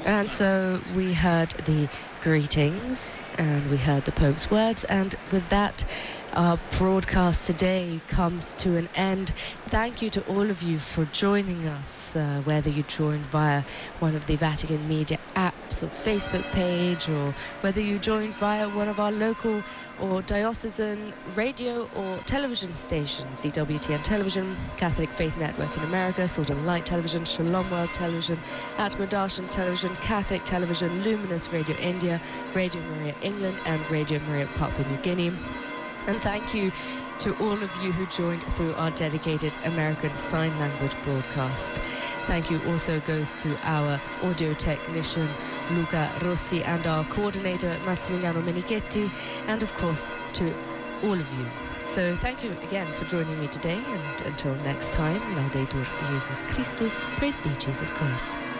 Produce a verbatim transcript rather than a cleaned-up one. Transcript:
And so we heard the greetings and we heard the Pope's words, and with that our broadcast today comes to an end. Thank you to all of you for joining us, uh, whether you joined via one of the Vatican Media apps or Facebook page, or whether you joined via one of our local or diocesan radio or television stations, the W T N Television, Catholic Faith Network in America, Salt and Light Television, Shalom World Television, Atma Darshan Television, Catholic Television, Luminous Radio India, Radio Maria England, and Radio Maria Papua New Guinea. And thank you to all of you who joined through our dedicated American Sign Language broadcast. Thank you also goes to our audio technician Luca Rossi and our coordinator Massimiliano Menichetti, and of course to all of you. So thank you again for joining me today, and until next time, Laudetur Jesus Christus, praise be Jesus Christ.